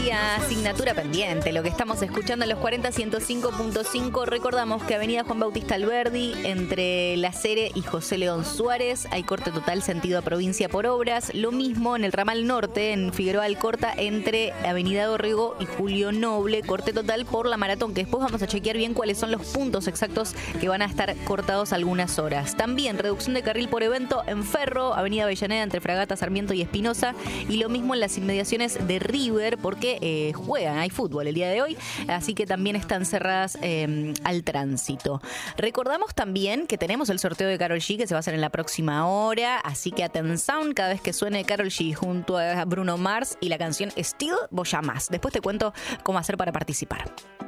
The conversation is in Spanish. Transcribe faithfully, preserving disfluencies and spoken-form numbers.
Sí, asignatura pendiente, lo que estamos escuchando en los cuarenta ciento cinco punto cinco. Recordamos que Avenida Juan Bautista Alberdi, entre La Cere y José León Suárez, hay corte total sentido a provincia por obras. Lo mismo en el ramal norte, en Figueroa Alcorta, entre Avenida Dorrego y Julio Noble, corte total por la maratón, que después vamos a chequear bien cuáles son los puntos exactos que van a estar cortados algunas horas. También reducción de carril por evento en Ferro, Avenida Avellaneda, entre Fragata, Sarmiento y Espinosa, y lo mismo en las inmediaciones de River, porque eh, juegan, hay fútbol el día de hoy, así que también están cerradas eh, al tránsito. Recordamos también que tenemos el sorteo de Karol G, que se va a hacer en la próxima hora, así que atención cada vez que suene Karol G junto a Bruno Mars y la canción Still, vos llamás. Después te cuento cómo hacer para participar.